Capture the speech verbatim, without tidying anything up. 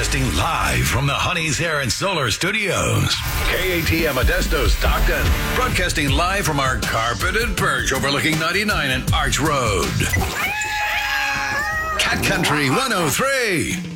Broadcasting live from the Honey's Hair and Solar Studios. K A T M Modesto, Stockton. Broadcasting live from our carpeted perch overlooking ninety-nine and Arch Road. Cat Country one oh three.